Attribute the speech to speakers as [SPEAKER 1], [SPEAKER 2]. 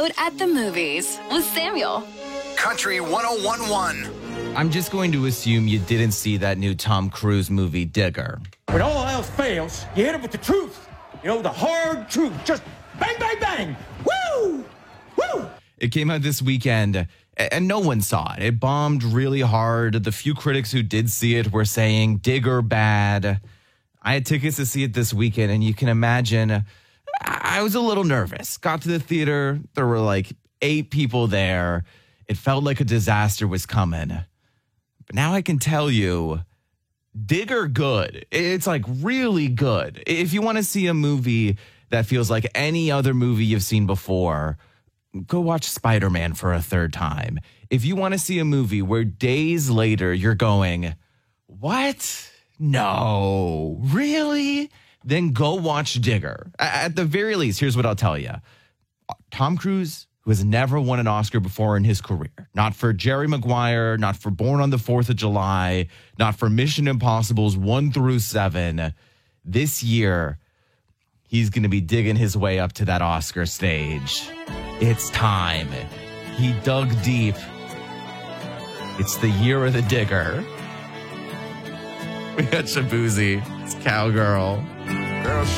[SPEAKER 1] Hollywood at the Movies with Samuel.
[SPEAKER 2] Country 101.1.
[SPEAKER 3] I'm just going to assume you didn't see that new Tom Cruise movie, Digger.
[SPEAKER 4] When all else fails, you hit it with the truth. You know, the hard truth. Just bang, bang, bang. Woo! Woo!
[SPEAKER 3] It came out this weekend, and no one saw it. It bombed really hard. The few critics who did see it were saying Digger bad. I had tickets to see it this weekend, and you can imagine I was a little nervous. Got to the theater. There were like 8 people there. It felt like a disaster was coming. But now I can tell you, Digger good. It's like really good. If you want to see a movie that feels like any other movie you've seen before, go watch Spider-Man for a third time. If you want to see a movie where days later you're going, what? No, really? Then go watch Digger. At the very least, here's what I'll tell you. Tom Cruise, who has never won an Oscar before in his career, not for Jerry Maguire, not for Born on the 4th of July, not for Mission Impossibles 1 through 7, this year, he's going to be digging his way up to that Oscar stage. It's time. He dug deep. It's the year of the Digger. We got Shabuzi. It's Cowgirl.
[SPEAKER 5] Girl,